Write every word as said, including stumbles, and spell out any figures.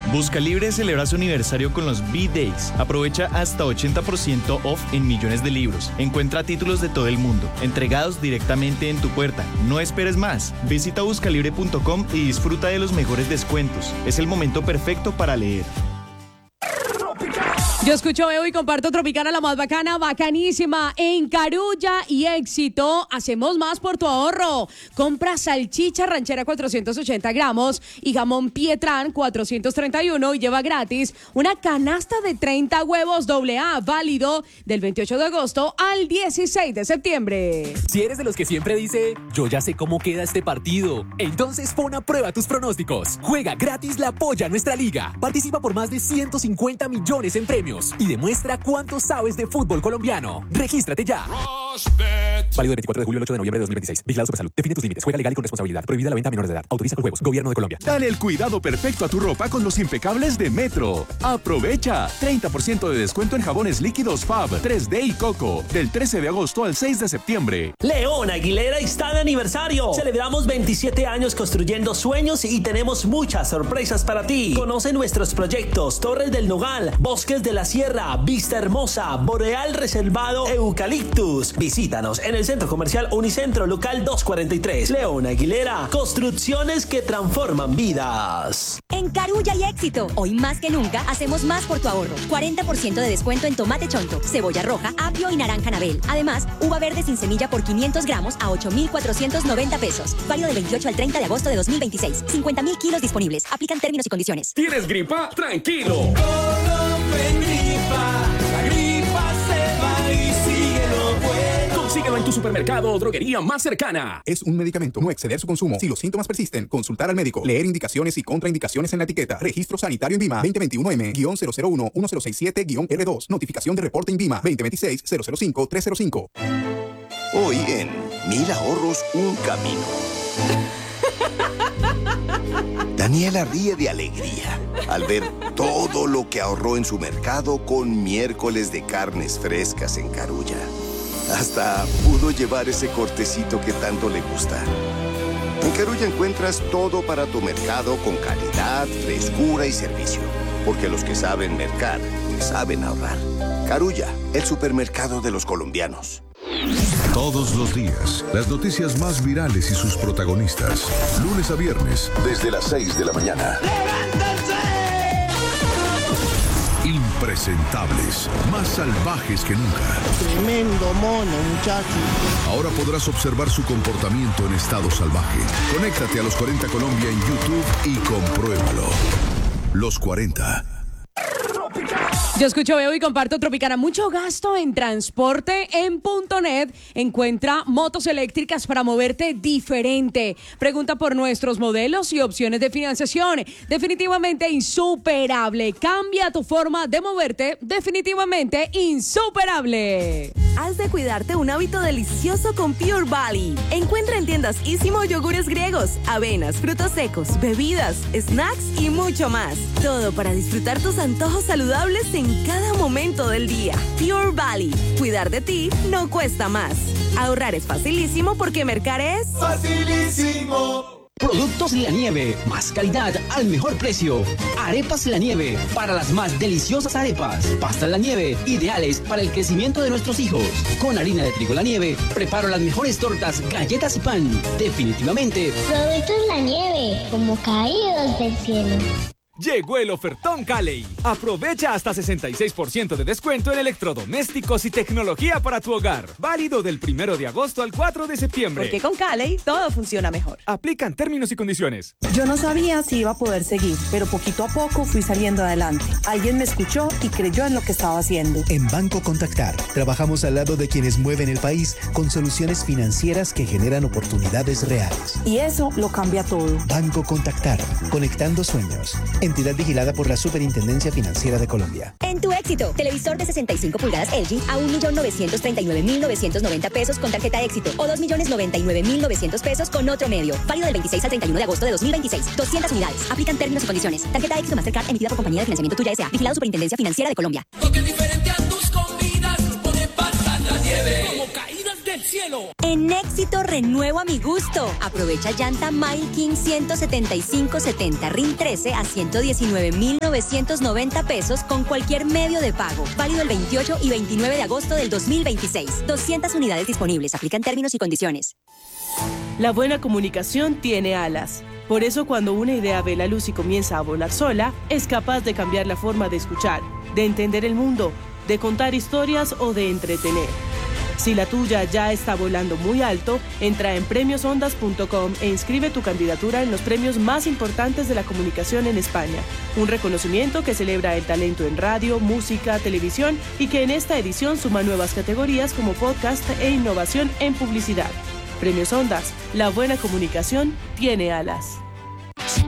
Buscalibre celebra su aniversario con los B-Days. Aprovecha hasta ochenta por ciento off en millones de libros. Encuentra títulos de todo el mundo, entregados directamente en tu puerta. No esperes más. Visita buscalibre punto com y disfruta de los mejores descuentos. Es el momento perfecto para leer. Yo escucho, veo y comparto Tropicana, la más bacana, bacanísima. En Carulla y Éxito, hacemos más por tu ahorro. Compra salchicha ranchera cuatrocientos ochenta gramos y jamón Pietrán cuatrocientos treinta y uno y lleva gratis una canasta de treinta huevos doble A, válido del veintiocho de agosto al dieciséis de septiembre. Si eres de los que siempre dice, yo ya sé cómo queda este partido, entonces pon a prueba tus pronósticos. Juega gratis la Polla Nuestra Liga. Participa por más de ciento cincuenta millones en premios y demuestra cuánto sabes de fútbol colombiano. Regístrate ya. Válido del veinticuatro de julio al ocho de noviembre de dos mil veintiséis. Vigilado Supersalud. Define tus límites. Juega legal y con responsabilidad. Prohibida la venta a menores de edad. Autoriza con juegos. Gobierno de Colombia. Dale el cuidado perfecto a tu ropa con los impecables de Metro. Aprovecha treinta por ciento de descuento en jabones líquidos Fab, tres D y Coco del trece de agosto al seis de septiembre. León Aguilera está de aniversario. Celebramos veintisiete años construyendo sueños y tenemos muchas sorpresas para ti. Conoce nuestros proyectos: Torres del Nogal, Bosques de la Sierra, Vista Hermosa, Boreal Reservado, Eucaliptus. Visítanos en el Centro Comercial Unicentro, local doscientos cuarenta y tres. León Aguilera, construcciones que transforman vidas. En Carulla y Éxito, hoy más que nunca, hacemos más por tu ahorro. cuarenta por ciento de descuento en tomate chonto, cebolla roja, apio y naranja Anabel. Además, uva verde sin semilla por quinientos gramos a ocho mil cuatrocientos noventa pesos. Válido del veintiocho al treinta de agosto de dos mil veintiséis. cincuenta mil kilos disponibles. Aplican términos y condiciones. ¿Tienes gripa? Tranquilo. Colofen gripa. La gripa se va y sigue lo bueno. Consíguelo en tu supermercado o droguería más cercana. Es un medicamento. No exceder su consumo. Si los síntomas persisten, consultar al médico. Leer indicaciones y contraindicaciones en la etiqueta. Registro sanitario INVIMA veinte veintiuno M cero cero uno uno cero seis siete R dos. Notificación de reporte INVIMA veinte veintiséis cero cero cinco tres cero cinco. Hoy en Mil Ahorros, un camino. Daniela ríe de alegría al ver todo lo que ahorró en su mercado con miércoles de carnes frescas en Carulla. Hasta pudo llevar ese cortecito que tanto le gusta. En Carulla encuentras todo para tu mercado con calidad, frescura y servicio. Porque los que saben mercar, saben ahorrar. Carulla, el supermercado de los colombianos. Todos los días, las noticias más virales y sus protagonistas. Lunes a viernes, desde las seis de la mañana. Impresentables, más salvajes que nunca. Tremendo mono, muchacho. Ahora podrás observar su comportamiento en estado salvaje. Conéctate a Los cuarenta Colombia en YouTube y compruébalo. Los cuarenta. Yo escucho, veo y comparto Tropicana. Mucho gasto en transporte. En punto net encuentra motos eléctricas para moverte diferente. Pregunta por nuestros modelos y opciones de financiación. Definitivamente insuperable. Cambia tu forma de moverte. Definitivamente insuperable. Haz de cuidarte un hábito delicioso con Pure Valley. Encuentra en tiendas Ísimo yogures griegos, avenas, frutos secos, bebidas, snacks y mucho más. Todo para disfrutar tus antojos saludables en cada momento del día. Pure Valley. Cuidar de ti no cuesta más. Ahorrar es facilísimo porque mercar es facilísimo. Productos La Nieve, más calidad al mejor precio. Arepas La Nieve, para las más deliciosas arepas. Pastas La Nieve, ideales para el crecimiento de nuestros hijos. Con harina de trigo La Nieve, preparo las mejores tortas, galletas y pan. Definitivamente. Productos La Nieve, como caídos del cielo. Llegó el ofertón Cali. Aprovecha hasta sesenta y seis por ciento de descuento en electrodomésticos y tecnología para tu hogar. Válido del primero de agosto al cuatro de septiembre. Porque con Cali todo funciona mejor. Aplican términos y condiciones. Yo no sabía si iba a poder seguir, pero poquito a poco fui saliendo adelante. Alguien me escuchó y creyó en lo que estaba haciendo. En Banco Contactar, trabajamos al lado de quienes mueven el país con soluciones financieras que generan oportunidades reales. Y eso lo cambia todo. Banco Contactar, conectando sueños. Entidad vigilada por la Superintendencia Financiera de Colombia. En tu éxito, televisor de sesenta y cinco pulgadas L G a un millón novecientos treinta y nueve mil novecientos noventa pesos con tarjeta éxito o dos millones noventa y nueve mil novecientos pesos con otro medio. Válido del veintiséis al treinta y uno de agosto de dos mil veintiséis. doscientas unidades. Aplican términos y condiciones. Tarjeta éxito Mastercard emitida por Compañía de Financiamiento Tuya S A. Vigilado Superintendencia Financiera de Colombia. Toque diferente a tus comidas, pone pasar la nieve. Como caídas del cielo. En Éxito renuevo a mi gusto. Aprovecha llanta Mile King ciento setenta y cinco setenta R I N trece a ciento diecinueve mil novecientos noventa pesos con cualquier medio de pago. Válido el veintiocho y veintinueve de agosto del dos mil veintiséis. doscientas unidades disponibles. Aplican términos y condiciones. La buena comunicación tiene alas. Por eso cuando una idea ve la luz y comienza a volar sola, es capaz de cambiar la forma de escuchar, de entender el mundo, de contar historias o de entretener. Si la tuya ya está volando muy alto, entra en premios ondas punto com e inscribe tu candidatura en los premios más importantes de la comunicación en España. Un reconocimiento que celebra el talento en radio, música, televisión y que en esta edición suma nuevas categorías como podcast e innovación en publicidad. Premios Ondas, la buena comunicación tiene alas.